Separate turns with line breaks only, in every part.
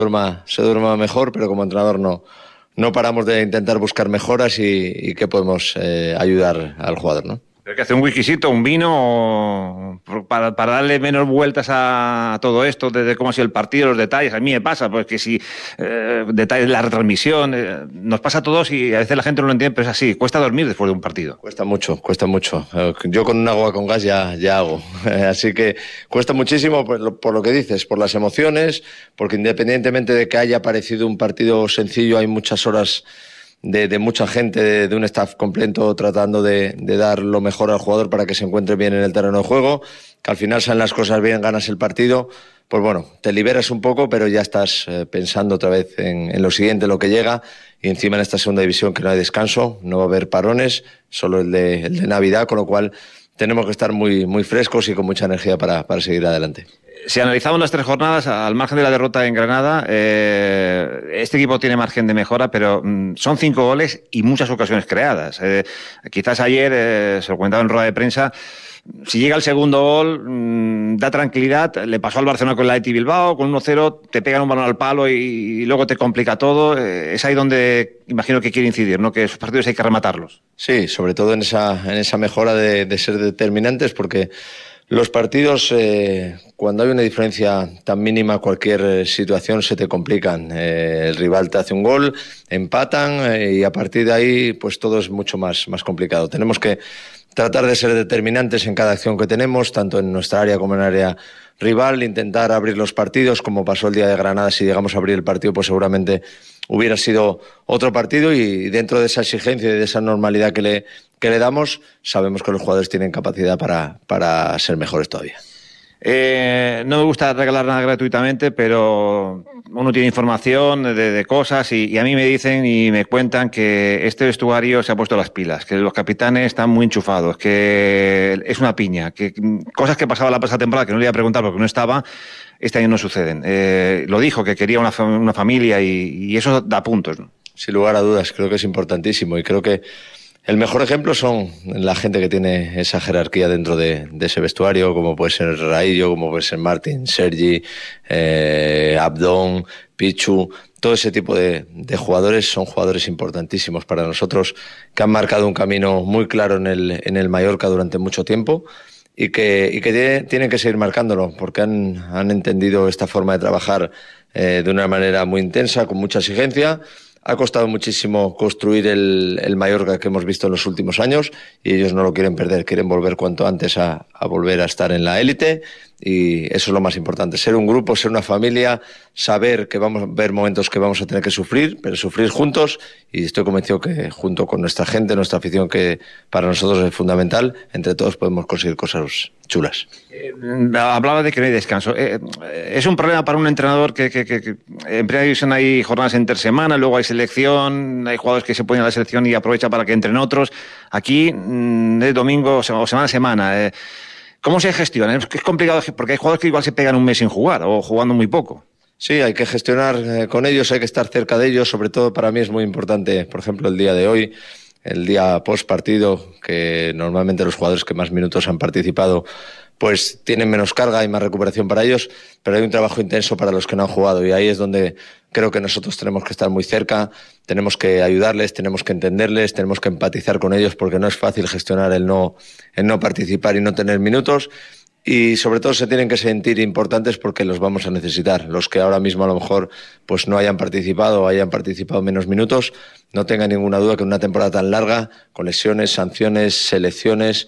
se duerma mejor, pero como entrenador no paramos de intentar buscar mejoras y que podemos ayudar al jugador, ¿no?
Hay que hacer un whiskycito, un vino, para darle menos vueltas a todo esto, desde cómo ha sido el partido, los detalles. A mí me pasa, pues que si detalles de la retransmisión, nos pasa a todos y a veces la gente no lo entiende, pero es así, cuesta dormir después de un partido.
Cuesta mucho. Yo con un agua con gas ya hago, así que cuesta muchísimo por lo que dices, por las emociones, porque independientemente de que haya parecido un partido sencillo, hay muchas horas de mucha gente, de un staff completo tratando de dar lo mejor al jugador para que se encuentre bien en el terreno de juego, que al final salen las cosas bien, ganas el partido, pues bueno, te liberas un poco, pero ya estás pensando otra vez en lo siguiente, lo que llega, y encima en esta segunda división que no hay descanso, no va a haber parones, solo el de Navidad, con lo cual tenemos que estar muy frescos y con mucha energía para seguir adelante.
Si analizamos las 3 jornadas, al margen de la derrota en Granada, este equipo tiene margen de mejora, pero son 5 goles y muchas ocasiones creadas. Quizás ayer, se lo comentaba en rueda de prensa, si llega el segundo gol, da tranquilidad. Le pasó al Barcelona con el Athletic Bilbao, con 1-0, te pegan un balón al palo y luego te complica todo. Es ahí donde imagino que quiere incidir, ¿no? Que esos partidos hay que rematarlos.
Sí, sobre todo en esa mejora de ser determinantes, porque los partidos, cuando hay una diferencia tan mínima, cualquier situación se te complican. El rival te hace un gol, empatan y a partir de ahí pues todo es mucho más complicado. Tenemos que tratar de ser determinantes en cada acción que tenemos, tanto en nuestra área como en el área rival, intentar abrir los partidos, como pasó el día de Granada. Si llegamos a abrir el partido, pues seguramente hubiera sido otro partido, y dentro de esa exigencia y de esa normalidad que le damos, sabemos que los jugadores tienen capacidad para ser mejores todavía.
No me gusta regalar nada gratuitamente, pero uno tiene información de cosas y a mí me dicen y me cuentan que este vestuario se ha puesto las pilas, que los capitanes están muy enchufados, que es una piña, que cosas que pasaba la pasada temporada que no le iba a preguntar porque no estaba, este año no suceden. Lo dijo, que quería una familia y eso da puntos, ¿no?
Sin lugar a dudas, creo que es importantísimo, y creo que el mejor ejemplo son la gente que tiene esa jerarquía dentro de ese vestuario, como puede ser Raillo, como puede ser Martín, Sergi, Abdón, Pichu. Todo ese tipo de jugadores son jugadores importantísimos para nosotros, que han marcado un camino muy claro en el Mallorca durante mucho tiempo, y que tienen que seguir marcándolo, porque han entendido esta forma de trabajar de una manera muy intensa, con mucha exigencia. Ha costado muchísimo construir el Mallorca que hemos visto en los últimos años, y ellos no lo quieren perder, quieren volver cuanto antes a volver a estar en la élite, y eso es lo más importante, ser un grupo, ser una familia, saber que vamos a ver momentos que vamos a tener que sufrir, pero sufrir juntos, y estoy convencido que junto con nuestra gente, nuestra afición, que para nosotros es fundamental, entre todos podemos conseguir cosas chulas.
Hablaba de que no hay descanso. Es un problema para un entrenador que en primera división hay jornadas intersemana, luego hay selección, hay jugadores que se ponen a la selección y aprovechan para que entren otros. Aquí es domingo o semana a semana. ¿Cómo se gestiona? Es complicado porque hay jugadores que igual se pegan un mes sin jugar o jugando muy poco.
Sí, hay que gestionar con ellos, hay que estar cerca de ellos. Sobre todo para mí es muy importante, por ejemplo, el día de hoy, el día post partido, que normalmente los jugadores que más minutos han participado pues tienen menos carga y más recuperación para ellos, pero hay un trabajo intenso para los que no han jugado, y ahí es donde creo que nosotros tenemos que estar muy cerca, tenemos que ayudarles, tenemos que entenderles, tenemos que empatizar con ellos, porque no es fácil gestionar el no participar y no tener minutos. Y sobre todo se tienen que sentir importantes, porque los vamos a necesitar. Los que ahora mismo a lo mejor pues no hayan participado o hayan participado menos minutos, no tengan ninguna duda que en una temporada tan larga, con lesiones, sanciones, selecciones,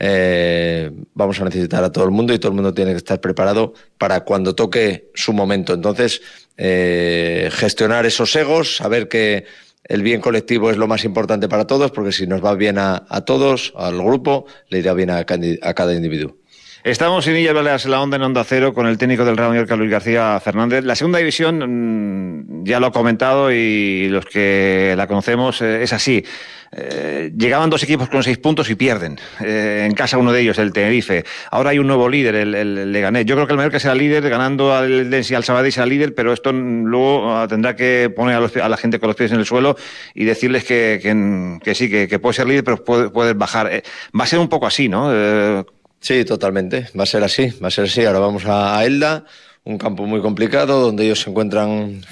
vamos a necesitar a todo el mundo, y todo el mundo tiene que estar preparado para cuando toque su momento. Entonces, gestionar esos egos, saber que el bien colectivo es lo más importante para todos, porque si nos va bien a todos, al grupo, le irá bien a cada individuo.
Estamos en Illes Balears, la Onda, en Onda Cero, con el técnico del Real Mallorca, Luis García Fernández. La segunda división, ya lo ha comentado, y los que la conocemos, es así. Llegaban 2 equipos con 6 puntos y pierden. En casa uno de ellos, el Tenerife. Ahora hay un nuevo líder, el Leganés. Yo creo que el Mallorca será líder, ganando al Densi y al Sabadell será líder, pero esto luego tendrá que poner a la gente con los pies en el suelo y decirles que sí, que puede ser líder, pero puede bajar. Va a ser un poco así, ¿no?
Sí, totalmente. Va a ser así. Ahora vamos a Elda, un campo muy complicado, donde ellos se encuentran